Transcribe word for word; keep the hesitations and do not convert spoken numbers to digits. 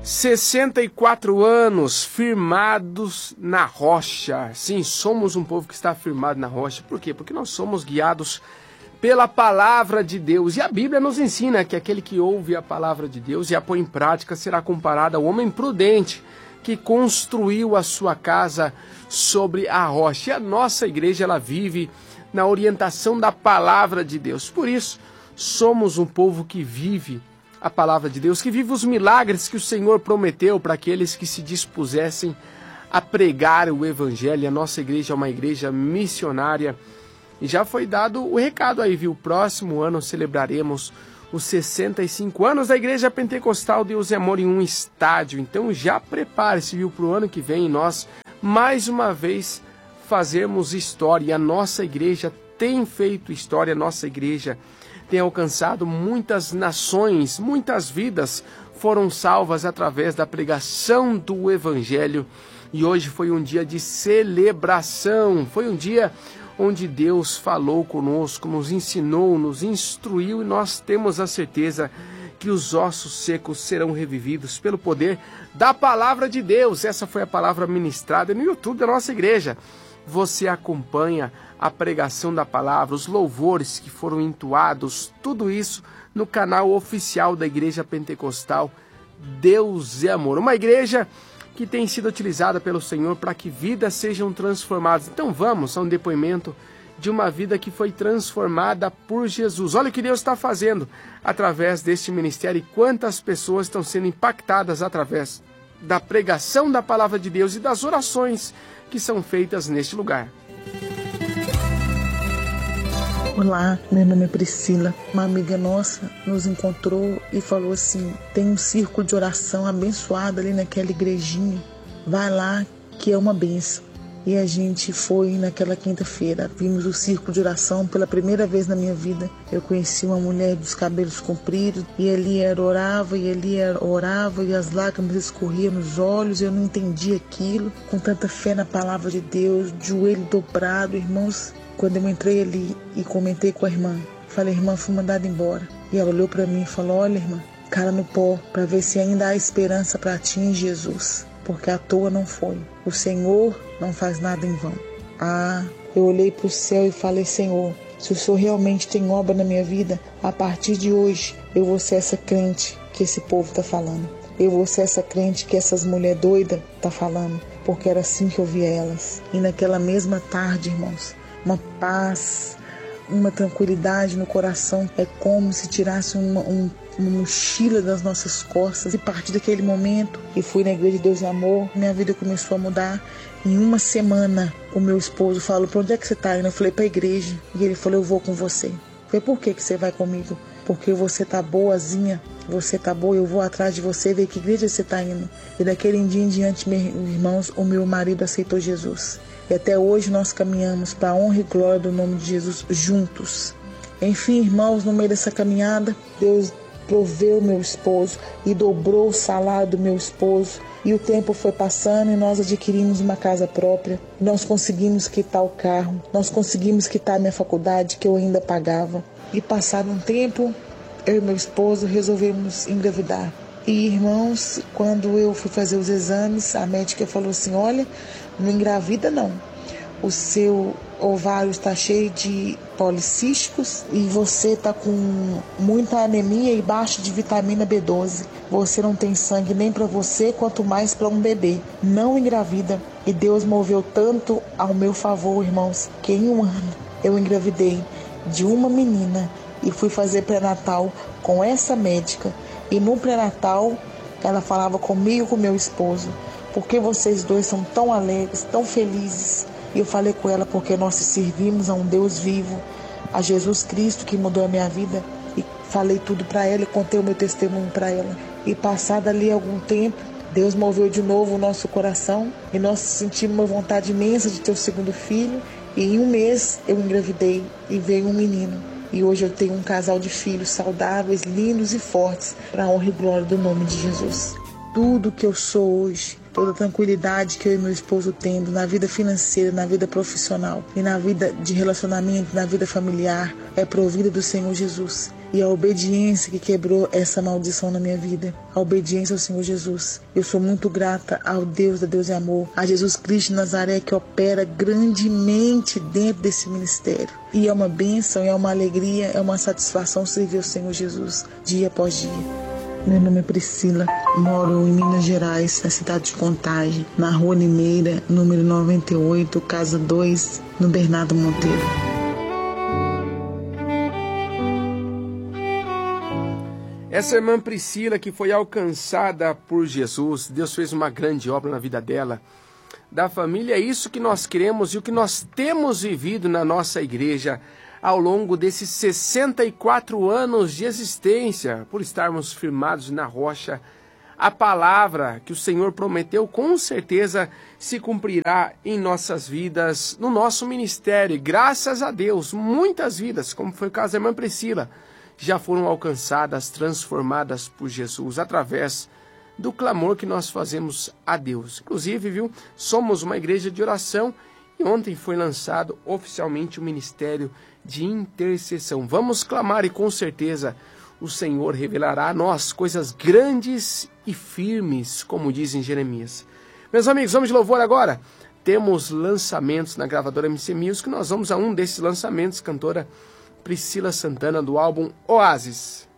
sessenta e quatro anos firmados na rocha. Sim, somos um povo que está firmado na rocha. Por quê? Porque nós somos guiados pela palavra de Deus. E a Bíblia nos ensina que aquele que ouve a palavra de Deus e a põe em prática será comparado ao homem prudente que construiu a sua casa sobre a rocha. E a nossa igreja, ela vive na orientação da palavra de Deus. Por isso, somos um povo que vive a palavra de Deus, que vive os milagres que o Senhor prometeu para aqueles que se dispusessem a pregar o Evangelho. A nossa igreja é uma igreja missionária e já foi dado o recado aí, viu? Próximo ano celebraremos os sessenta e cinco anos da Igreja Pentecostal Deus e Amor em um estádio. Então já prepare-se, viu, para o ano que vem nós, mais uma vez, fazermos história. E a nossa igreja tem feito história, a nossa igreja tem alcançado muitas nações, muitas vidas foram salvas através da pregação do Evangelho. E hoje foi um dia de celebração, foi um dia onde Deus falou conosco, nos ensinou, nos instruiu, e nós temos a certeza que os ossos secos serão revividos pelo poder da palavra de Deus. Essa foi a palavra ministrada no YouTube da nossa igreja. Você acompanha a pregação da palavra, os louvores que foram entoados, tudo isso no canal oficial da Igreja Pentecostal Deus é Amor. Uma igreja que tem sido utilizada pelo Senhor para que vidas sejam transformadas. Então vamos a um depoimento de uma vida que foi transformada por Jesus. Olha o que Deus está fazendo através deste ministério e quantas pessoas estão sendo impactadas através da pregação da palavra de Deus e das orações que são feitas neste lugar. Olá, meu nome é Priscila. Uma amiga nossa nos encontrou e falou assim: tem um círculo de oração abençoado ali naquela igrejinha. Vai lá que é uma bênção. E a gente foi naquela quinta-feira. Vimos o círculo de oração pela primeira vez na minha vida. Eu conheci uma mulher dos cabelos compridos e ali era orava e ali era orava e as lágrimas escorriam nos olhos. Eu não entendi aquilo. Com tanta fé na palavra de Deus, joelho dobrado, irmãos. Quando eu entrei ali e comentei com a irmã, falei: irmã, fui mandada embora. E ela olhou para mim e falou: olha, irmã, cara no pó, para ver se ainda há esperança para ti em Jesus. Porque à toa não foi. O Senhor não faz nada em vão. Ah, eu olhei para o céu e falei: Senhor, se o Senhor realmente tem obra na minha vida, a partir de hoje eu vou ser essa crente que esse povo está falando. Eu vou ser essa crente que essas mulheres doidas estão falando. Porque era assim que eu via elas. E naquela mesma tarde, irmãos, uma paz, uma tranquilidade no coração. É como se tirasse uma, um, uma mochila das nossas costas. E a partir daquele momento, eu fui na Igreja de Deus e Amor. Minha vida começou a mudar. Em uma semana, o meu esposo falou: para onde é que você está indo? Eu falei: para a igreja. E ele falou: eu vou com você. Eu falei: por que, que você vai comigo? Porque você tá boazinha, você tá boa, eu vou atrás de você, ver que igreja você está indo. E daquele dia em diante, meus irmãos, o meu marido aceitou Jesus. E até hoje nós caminhamos para a honra e glória do nome de Jesus juntos. Enfim, irmãos, no meio dessa caminhada, Deus proveu meu esposo e dobrou o salário do meu esposo. E o tempo foi passando e nós adquirimos uma casa própria. Nós conseguimos quitar o carro, nós conseguimos quitar a minha faculdade que eu ainda pagava. E passado um tempo, eu e meu esposo resolvemos engravidar. E, irmãos, quando eu fui fazer os exames, a médica falou assim: olha, não engravida não. O seu ovário está cheio de policísticos e você está com muita anemia e baixo de vitamina B doze. Você não tem sangue nem para você, quanto mais para um bebê. Não engravida. E Deus moveu tanto ao meu favor, irmãos, que em um ano eu engravidei de uma menina e fui fazer pré-natal com essa médica. E no pré-natal, ela falava comigo e com meu esposo: por que vocês dois são tão alegres, tão felizes? E eu falei com ela: porque nós servimos a um Deus vivo, a Jesus Cristo que mudou a minha vida. E falei tudo para ela e contei o meu testemunho para ela. E passado ali algum tempo, Deus moveu de novo o nosso coração e nós sentimos uma vontade imensa de ter o segundo filho. E em um mês eu engravidei e veio um menino. E hoje eu tenho um casal de filhos saudáveis, lindos e fortes, para a honra e glória do nome de Jesus. Tudo que eu sou hoje, toda a tranquilidade que eu e meu esposo temos na vida financeira, na vida profissional e na vida de relacionamento, na vida familiar, é provida do Senhor Jesus. E a obediência que quebrou essa maldição na minha vida. A obediência ao Senhor Jesus. Eu sou muito grata ao Deus da Deus e Amor, a Jesus Cristo de Nazaré, que opera grandemente dentro desse ministério. E é uma bênção, é uma alegria, é uma satisfação servir ao Senhor Jesus dia após dia. Meu nome é Priscila, moro em Minas Gerais, na cidade de Contagem, na Rua Limeira, número noventa e oito, casa dois, no Bernardo Monteiro. Essa irmã Priscila, que foi alcançada por Jesus, Deus fez uma grande obra na vida dela, da família. É isso que nós queremos e o que nós temos vivido na nossa igreja ao longo desses sessenta e quatro anos de existência, por estarmos firmados na rocha. A palavra que o Senhor prometeu com certeza se cumprirá em nossas vidas, no nosso ministério. E graças a Deus, muitas vidas, como foi o caso da irmã Priscila, já foram alcançadas, transformadas por Jesus, através do clamor que nós fazemos a Deus. Inclusive, viu, somos uma igreja de oração e ontem foi lançado oficialmente o ministério de intercessão. Vamos clamar e com certeza o Senhor revelará a nós coisas grandes e firmes, como diz em Jeremias. Meus amigos, vamos de louvor agora. Temos lançamentos na gravadora M C Music. Nós vamos a um desses lançamentos, cantora Priscila Santana, do álbum Oásis.